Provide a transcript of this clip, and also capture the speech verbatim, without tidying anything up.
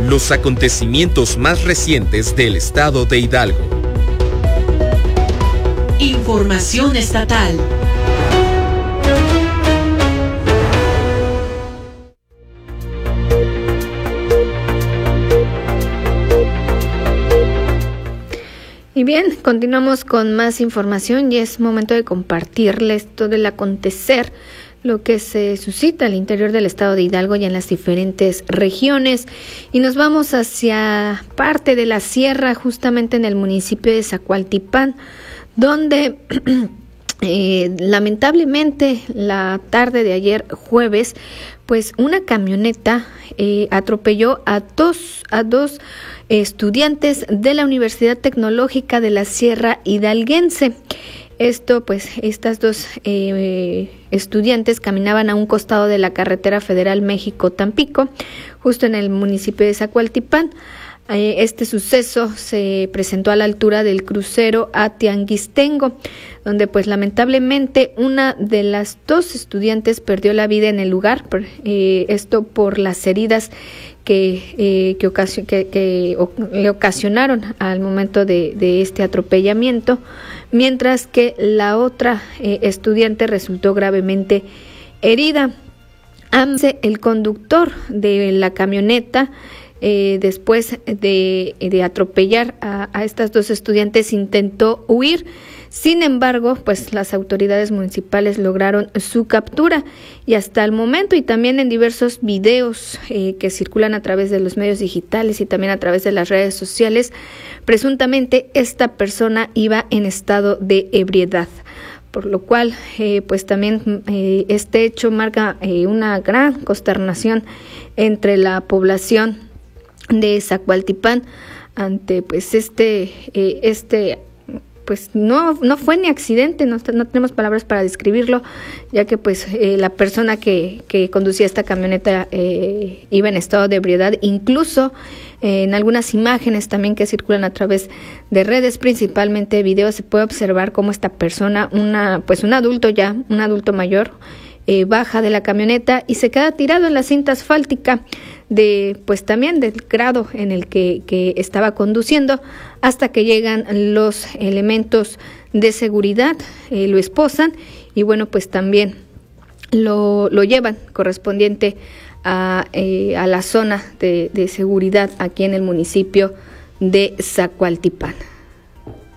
los acontecimientos más recientes del estado de Hidalgo. Información estatal. Y bien, continuamos con más información y es momento de compartirles todo el acontecer, lo que se suscita al interior del estado de Hidalgo y en las diferentes regiones. Y nos vamos hacia parte de la sierra, justamente en el municipio de Zacualtipán, donde eh, lamentablemente la tarde de ayer jueves, pues una camioneta eh, atropelló a dos, a dos estudiantes de la Universidad Tecnológica de la Sierra Hidalguense. Esto, pues, estas dos eh, estudiantes caminaban a un costado de la carretera federal México-Tampico, justo en el municipio de Zacualtipán. Eh, este suceso se presentó a la altura del crucero a Tianguistengo, donde, pues, lamentablemente una de las dos estudiantes perdió la vida en el lugar, por, eh, esto por las heridas que, eh, que, ocasio- que, que o, le ocasionaron al momento de, de este atropellamiento, mientras que la otra eh, estudiante resultó gravemente herida. El conductor de la camioneta, eh, después de, de atropellar a, a estas dos estudiantes, intentó huir. Sin embargo, pues las autoridades municipales lograron su captura y hasta el momento, y también en diversos videos eh, que circulan a través de los medios digitales y también a través de las redes sociales, presuntamente esta persona iba en estado de ebriedad, por lo cual eh, pues también eh, este hecho marca eh, una gran consternación entre la población de Zacualtipán ante pues este eh, este pues no no fue ni accidente, no, no tenemos palabras para describirlo, ya que pues eh, la persona que, que conducía esta camioneta eh, iba en estado de ebriedad. Incluso eh, en algunas imágenes también que circulan a través de redes, principalmente videos, se puede observar cómo esta persona, una pues un adulto ya, un adulto mayor, eh, baja de la camioneta y se queda tirado en la cinta asfáltica de pues también del grado en el que, que estaba conduciendo, hasta que llegan los elementos de seguridad, eh, lo esposan y bueno, pues también lo, lo llevan correspondiente a, eh, a la zona de, de seguridad aquí en el municipio de Zacualtipán.